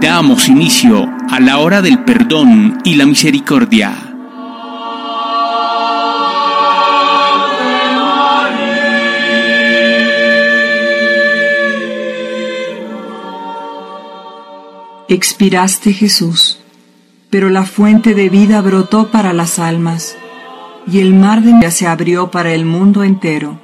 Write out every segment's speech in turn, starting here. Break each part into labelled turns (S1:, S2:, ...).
S1: Damos inicio a la hora del perdón y la misericordia.
S2: Expiraste, Jesús, pero la fuente de vida brotó para las almas, y el mar de vida se abrió para el mundo entero.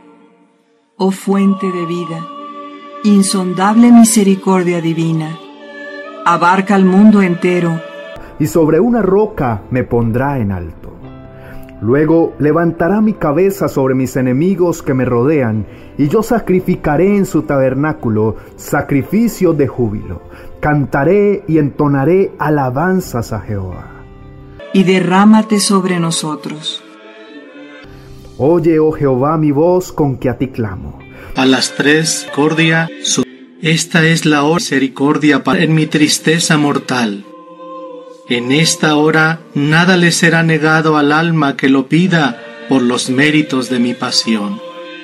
S2: Oh fuente de vida, insondable misericordia divina, abarca el mundo entero,
S3: y sobre una roca me pondrá en alto. Luego levantará mi cabeza sobre mis enemigos que me rodean, y yo sacrificaré en su tabernáculo sacrificios de júbilo. Cantaré y entonaré alabanzas a Jehová.
S2: Y derrámate sobre nosotros.
S3: Oye, oh Jehová, mi voz con que a ti clamo.
S4: A las 3, misericordia. Esta es la hora de misericordia en mi tristeza mortal. En esta hora nada le será negado al alma que lo pida por los méritos de mi pasión.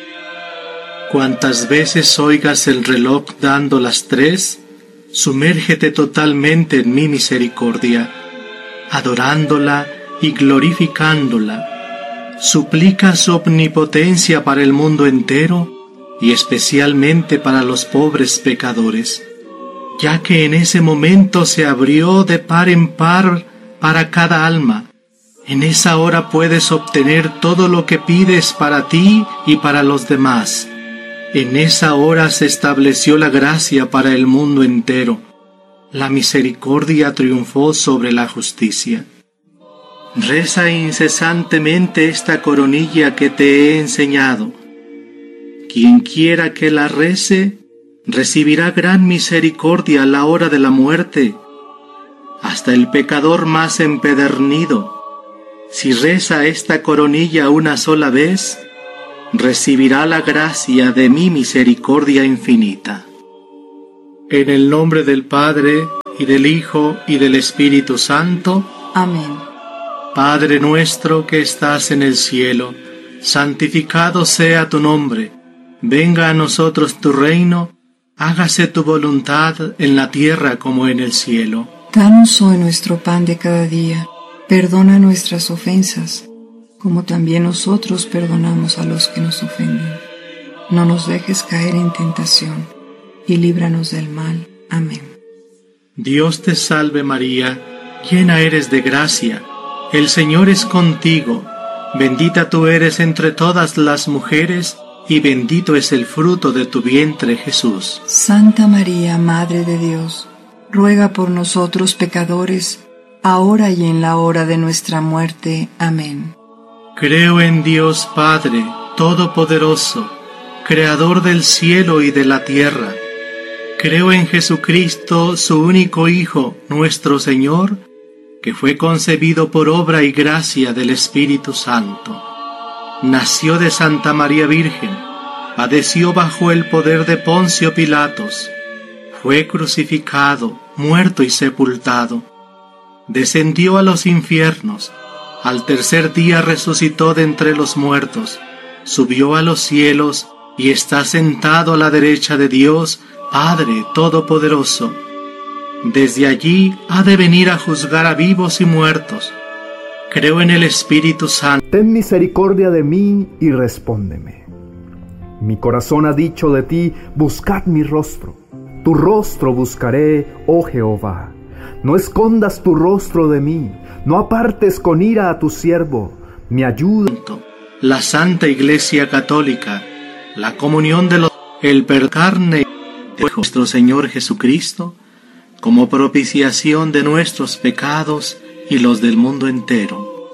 S4: Cuantas veces oigas el reloj dando las 3, sumérgete totalmente en mi misericordia, adorándola y glorificándola. Suplica su omnipotencia para el mundo entero y especialmente para los pobres pecadores, ya que en ese momento se abrió de par en par para cada alma. En esa hora puedes obtener todo lo que pides para ti y para los demás. En esa hora se estableció la gracia para el mundo entero. La misericordia triunfó sobre la justicia. Reza incesantemente esta coronilla que te he enseñado. Quien quiera que la rece, recibirá gran misericordia a la hora de la muerte, hasta el pecador más empedernido. Si reza esta coronilla una sola vez, recibirá la gracia de mi misericordia infinita. En el nombre del Padre, y del Hijo, y del Espíritu Santo.
S2: Amén.
S4: Padre nuestro que estás en el cielo, santificado sea tu nombre. Venga a nosotros tu reino, hágase tu voluntad en la tierra como en el cielo.
S2: Danos hoy nuestro pan de cada día. Perdona nuestras ofensas, como también nosotros perdonamos a los que nos ofenden. No nos dejes caer en tentación, y líbranos del mal. Amén.
S4: Dios te salve María, llena eres de gracia, el Señor es contigo, bendita tú eres entre todas las mujeres, y bendito es el fruto de tu vientre Jesús.
S2: Santa María, Madre de Dios, ruega por nosotros pecadores, ahora y en la hora de nuestra muerte. Amén.
S4: Creo en Dios Padre Todopoderoso, Creador del cielo y de la tierra. Creo en Jesucristo, su único Hijo, nuestro Señor, que fue concebido por obra y gracia del Espíritu Santo. Nació de Santa María Virgen, padeció bajo el poder de Poncio Pilatos, fue crucificado, muerto y sepultado. Descendió a los infiernos, al tercer día resucitó de entre los muertos, subió a los cielos y está sentado a la derecha de Dios, Padre Todopoderoso. Desde allí ha de venir a juzgar a vivos y muertos. Creo en el Espíritu Santo.
S3: Ten misericordia de mí y respóndeme. Mi corazón ha dicho de ti, buscad mi rostro. Tu rostro buscaré, oh Jehová. No escondas tu rostro de mí, no apartes con ira a tu siervo, mi ayuda.
S4: La Santa Iglesia Católica, la comunión de los, el carne de nuestro Señor Jesucristo, como propiciación de nuestros pecados y los del mundo entero.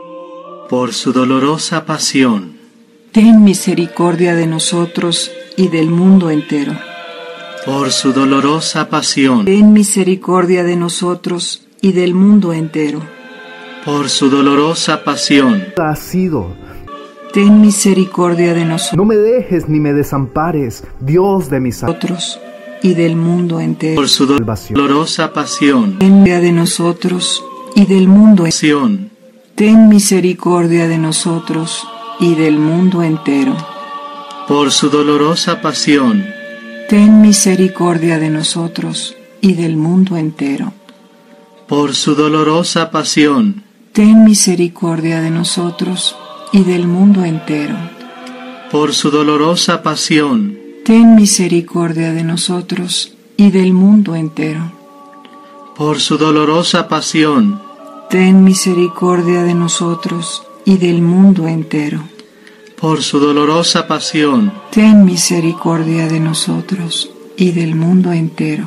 S4: Por su dolorosa pasión,
S2: ten misericordia de nosotros y del mundo entero.
S4: Por su dolorosa pasión,
S2: ten misericordia de nosotros y del mundo entero.
S4: Por su dolorosa pasión,
S3: ha sido.
S2: Ten misericordia de nosotros.
S3: No me dejes ni me desampares, Dios de mis
S2: nosotros y del mundo entero.
S4: Por su dolorosa pasión,
S2: ten misericordia de nosotros y del mundo entero. Ten misericordia de nosotros y del mundo entero.
S4: Por su dolorosa pasión,
S2: ten misericordia de nosotros y del mundo entero.
S4: Por su dolorosa pasión,
S2: ten misericordia de nosotros y del mundo entero.
S4: por su dolorosa pasión,
S2: Ten misericordia de nosotros y del mundo entero.
S4: por su dolorosa pasión,
S2: Ten misericordia de nosotros y del mundo entero.
S4: por su dolorosa pasión,
S2: Ten misericordia de nosotros y del mundo entero.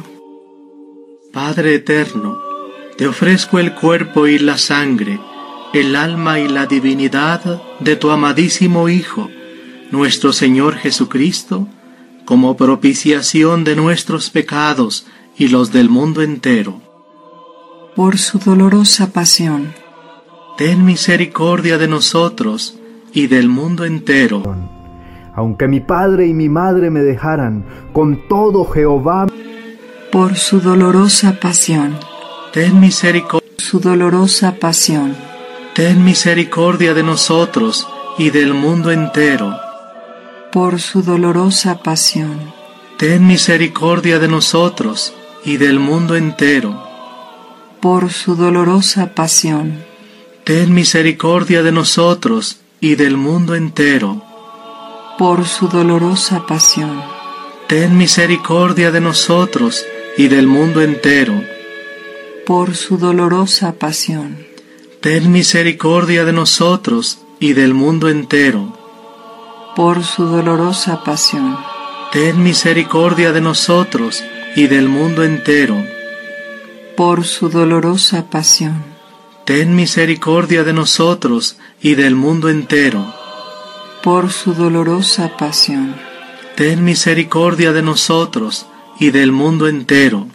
S4: Padre eterno, te ofrezco el cuerpo y la sangre, el alma y la divinidad de tu amadísimo Hijo, nuestro Señor Jesucristo, como propiciación de nuestros pecados y los del mundo entero.
S2: Por su dolorosa pasión,
S4: Ten misericordia de nosotros y del mundo entero.
S3: Aunque mi padre y mi madre me dejaran, con todo Jehová.
S2: por su dolorosa pasión,
S4: Ten misericordia,
S2: su dolorosa pasión,
S4: ten misericordia de nosotros y del mundo entero.
S2: por su dolorosa pasión,
S4: Ten misericordia de nosotros y del mundo entero.
S2: por su dolorosa pasión,
S4: Ten misericordia de nosotros y del mundo entero.
S2: por su dolorosa pasión,
S4: Ten misericordia de nosotros y del mundo entero.
S2: por su dolorosa pasión,
S4: Ten misericordia de nosotros y del mundo entero.
S2: por su dolorosa pasión,
S4: Ten misericordia de nosotros y del mundo entero.
S2: por su dolorosa pasión,
S4: Ten misericordia de nosotros y del mundo entero.
S2: por su dolorosa pasión,
S4: Ten misericordia de nosotros y del mundo entero.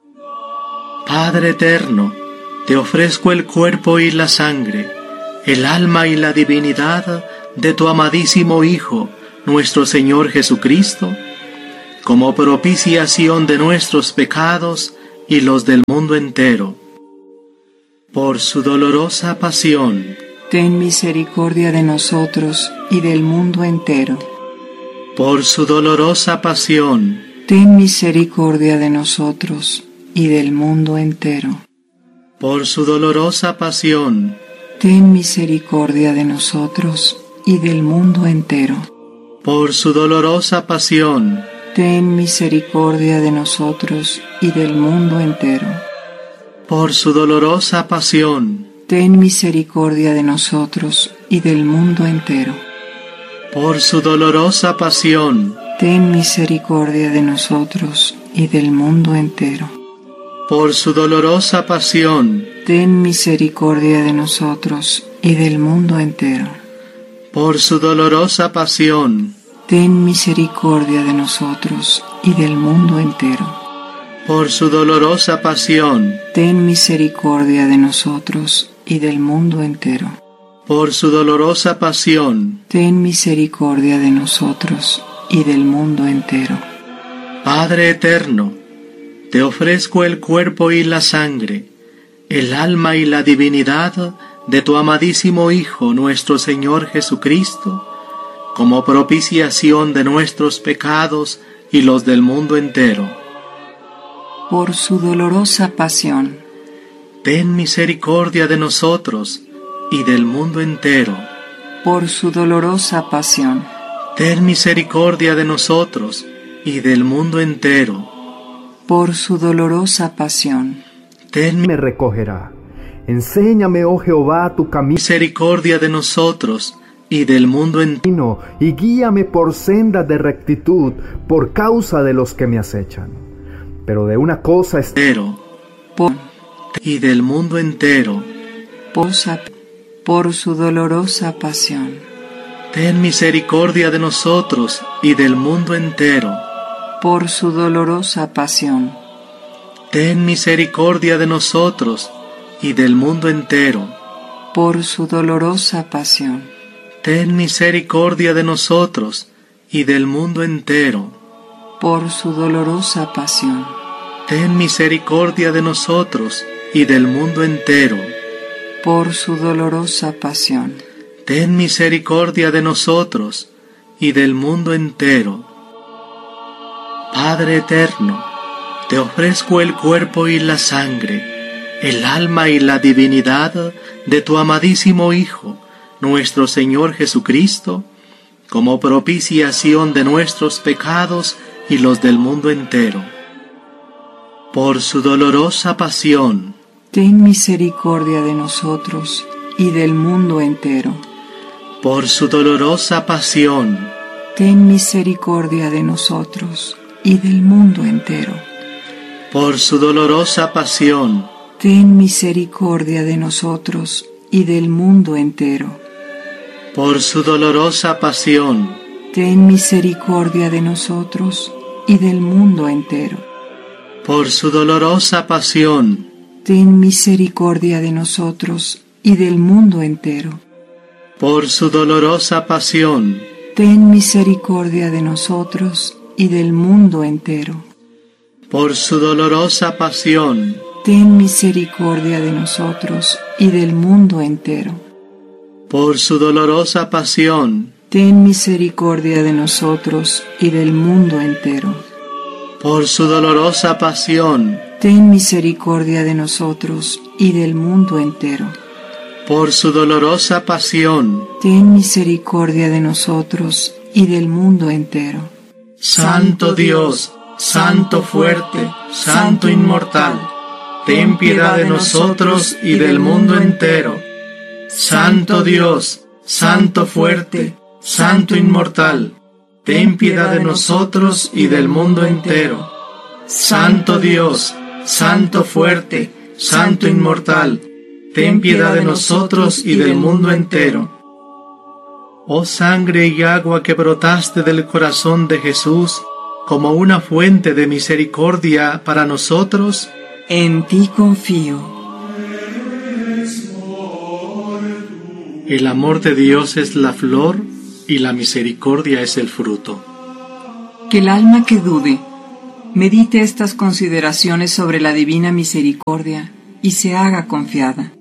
S4: Padre eterno, te ofrezco el cuerpo y la sangre, el alma y la divinidad de tu amadísimo Hijo, nuestro Señor Jesucristo, como propiciación de nuestros pecados y los del mundo entero. Por su dolorosa pasión,
S2: ten misericordia de nosotros y del mundo entero.
S4: por su dolorosa pasión,
S2: Ten misericordia de nosotros y del mundo entero.
S4: por su dolorosa pasión,
S2: Ten misericordia de nosotros y del mundo entero.
S4: por su dolorosa pasión,
S2: Ten misericordia de nosotros y del mundo entero.
S4: por su dolorosa pasión,
S2: Ten misericordia de nosotros y del mundo entero.
S4: por su dolorosa pasión,
S2: Ten misericordia de nosotros y del mundo entero.
S4: por su dolorosa pasión,
S2: Ten misericordia de nosotros y del mundo entero.
S4: por su dolorosa pasión,
S2: Ten misericordia de nosotros y del mundo entero.
S4: por su dolorosa pasión,
S2: Ten misericordia de nosotros y del mundo entero.
S4: por su dolorosa pasión.
S2: Ten misericordia de nosotros y del mundo entero.
S4: Padre eterno, te ofrezco el cuerpo y la sangre, el alma y la divinidad de tu amadísimo Hijo, nuestro Señor Jesucristo, como propiciación de nuestros pecados y los del mundo entero.
S2: Por su dolorosa pasión,
S4: Ten misericordia de nosotros y del mundo entero.
S2: por su dolorosa pasión,
S4: Ten misericordia de nosotros y del mundo entero.
S2: por su dolorosa pasión,
S4: Ten
S3: Me recogerá. Enséñame, oh Jehová, tu
S4: misericordia de nosotros y del mundo entero.
S3: camino, y guíame por sendas de rectitud por causa de los que me acechan. Pero de una cosa
S2: por,
S4: Y del mundo entero.
S2: por su dolorosa pasión,
S4: Ten misericordia de nosotros y del mundo entero.
S2: por su dolorosa pasión,
S4: Ten misericordia de nosotros y del mundo entero.
S2: por su dolorosa pasión,
S4: Ten misericordia de nosotros y del mundo entero.
S2: por su dolorosa pasión,
S4: Ten misericordia de nosotros y del mundo entero.
S2: por su dolorosa pasión,
S4: Ten misericordia de nosotros y del mundo entero. Padre eterno, te ofrezco el cuerpo y la sangre, el alma y la divinidad de tu amadísimo Hijo, nuestro Señor Jesucristo, como propiciación de nuestros pecados y los del mundo entero. Por su dolorosa pasión,
S2: ten misericordia de nosotros y del mundo entero.
S4: por su dolorosa pasión,
S2: Ten misericordia de nosotros y del mundo entero.
S4: por su dolorosa pasión,
S2: Ten misericordia de nosotros y del mundo entero.
S4: por su dolorosa pasión,
S2: Ten misericordia de nosotros y del mundo entero.
S4: por su dolorosa pasión,
S2: Ten misericordia de nosotros y del mundo entero.
S4: por su dolorosa pasión,
S2: Ten misericordia de nosotros y del mundo entero.
S4: por su dolorosa pasión,
S2: Ten misericordia de nosotros y del mundo entero.
S4: por su dolorosa pasión,
S2: Ten misericordia de nosotros y del mundo entero.
S4: por su dolorosa pasión,
S2: Ten misericordia de nosotros y del mundo entero.
S4: por su dolorosa pasión.
S2: Ten misericordia de nosotros y del mundo entero.
S4: Santo Dios, Santo fuerte, Santo inmortal, ten piedad de nosotros y del mundo entero. Santo Dios, Santo fuerte, Santo inmortal, ten piedad de nosotros y del mundo entero. Santo Dios, Santo fuerte, Santo inmortal, ten piedad de nosotros y del mundo entero. Oh sangre y agua que brotaste del corazón de Jesús como una fuente de misericordia para nosotros,
S2: En ti confío.
S4: el amor de Dios es la flor y la misericordia es el fruto.
S2: Que el alma que dude medite estas consideraciones sobre la divina misericordia y se haga confiada.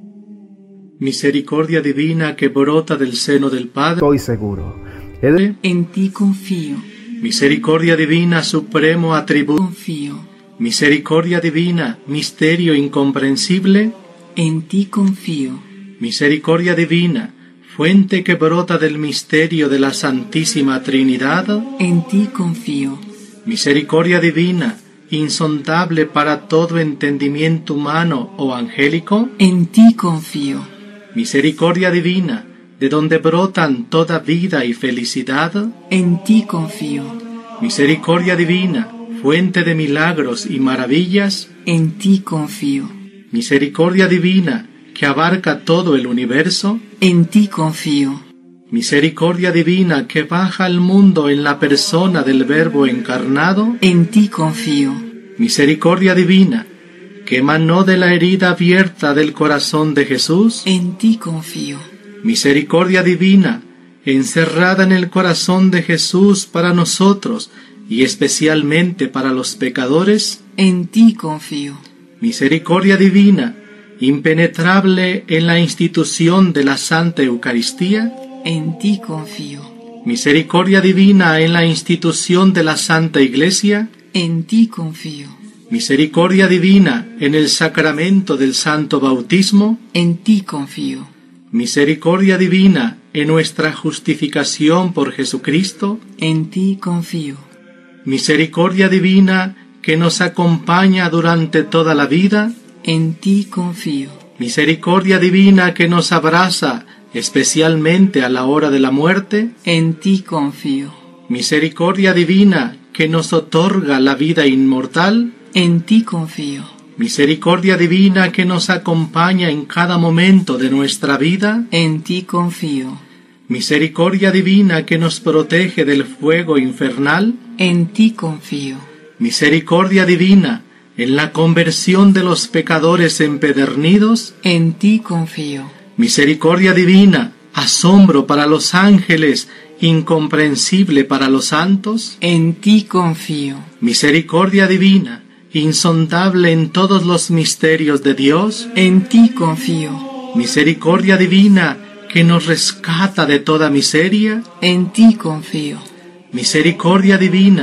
S4: Misericordia divina que brota del seno del Padre.
S3: Estoy seguro. He de-
S2: En ti confío.
S4: Misericordia divina, supremo atributo.
S2: Confío.
S4: Misericordia divina, misterio incomprensible.
S2: En ti confío.
S4: Misericordia divina, fuente que brota del misterio de la Santísima Trinidad.
S2: En ti confío.
S4: Misericordia divina, insondable para todo entendimiento humano o angélico.
S2: En ti confío.
S4: Misericordia divina, de donde brotan toda vida y felicidad.
S2: En ti confío.
S4: Misericordia divina, fuente de milagros y maravillas.
S2: En ti confío.
S4: Misericordia divina, que abarca todo el universo.
S2: En ti confío.
S4: Misericordia divina, que baja al mundo en la persona del Verbo encarnado.
S2: En ti confío.
S4: Misericordia divina, que emanó de la herida abierta del corazón de Jesús.
S2: En ti confío.
S4: Misericordia divina, encerrada en el corazón de Jesús para nosotros y especialmente para los pecadores.
S2: En ti confío.
S4: Misericordia divina, impenetrable en la institución de la Santa Eucaristía.
S2: En ti confío.
S4: Misericordia divina en la institución de la Santa Iglesia.
S2: En ti confío.
S4: Misericordia divina en el sacramento del Santo Bautismo.
S2: En ti confío.
S4: Misericordia divina en nuestra justificación por Jesucristo.
S2: En ti confío.
S4: Misericordia divina que nos acompaña durante toda la vida.
S2: En ti confío.
S4: Misericordia divina que nos abraza especialmente a la hora de la muerte.
S2: En ti confío.
S4: Misericordia divina que nos otorga la vida inmortal.
S2: En ti confío.
S4: Misericordia divina que nos acompaña en cada momento de nuestra vida.
S2: En ti confío.
S4: Misericordia divina que nos protege del fuego infernal.
S2: En ti confío.
S4: Misericordia divina en la conversión de los pecadores empedernidos.
S2: En ti confío.
S4: Misericordia divina, asombro para los ángeles, incomprensible para los santos.
S2: En ti confío.
S4: Misericordia divina, insondable en todos los misterios de Dios.
S2: En ti confío.
S4: Misericordia divina que nos rescata de toda miseria.
S2: En ti confío.
S4: Misericordia divina,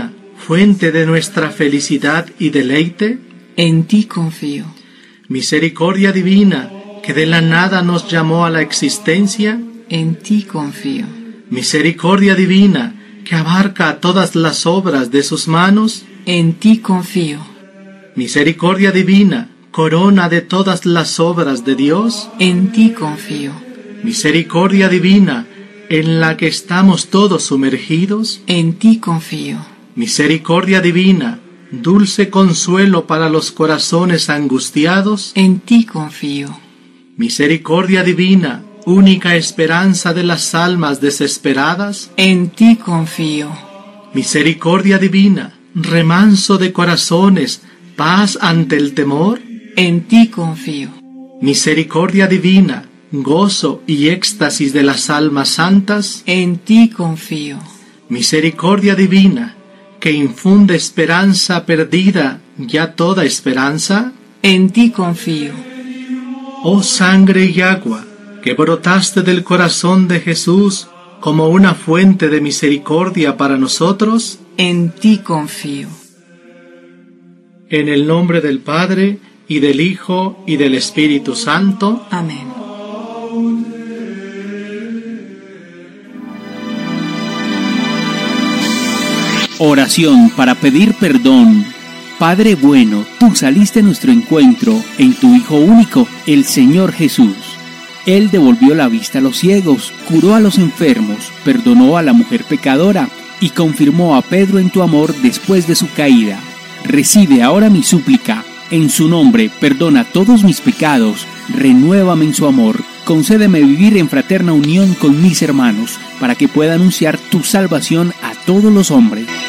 S4: fuente de nuestra felicidad y deleite.
S2: En ti confío.
S4: Misericordia divina, que de la nada nos llamó a la existencia.
S2: En ti confío.
S4: Misericordia divina, que abarca todas las obras de sus manos.
S2: En ti confío.
S4: Misericordia divina, corona de todas las obras de Dios.
S2: En ti confío.
S4: Misericordia divina, en la que estamos todos sumergidos.
S2: En ti confío.
S4: Misericordia divina, dulce consuelo para los corazones angustiados.
S2: En ti confío.
S4: Misericordia divina, única esperanza de las almas desesperadas.
S2: En ti confío.
S4: Misericordia divina, remanso de corazones, paz ante el temor.
S2: En ti confío.
S4: Misericordia divina, gozo y éxtasis de las almas santas.
S2: En ti confío.
S4: Misericordia divina, que infunde esperanza perdida, ya toda esperanza.
S2: En ti confío.
S4: Oh sangre y agua, que brotaste del corazón de Jesús como una fuente de misericordia para nosotros.
S2: En ti confío.
S4: En el nombre del Padre, y del Hijo, y del Espíritu Santo.
S2: Amén.
S1: Oración para pedir perdón. Padre bueno, tú saliste a nuestro encuentro en tu Hijo único, el Señor Jesús. Él devolvió la vista a los ciegos, curó a los enfermos, perdonó a la mujer pecadora y confirmó a Pedro en tu amor después de su caída. Recibe ahora mi súplica. En su nombre, perdona todos mis pecados, renuévame en su amor, concédeme vivir en fraterna unión con mis hermanos, para que pueda anunciar tu salvación a todos los hombres.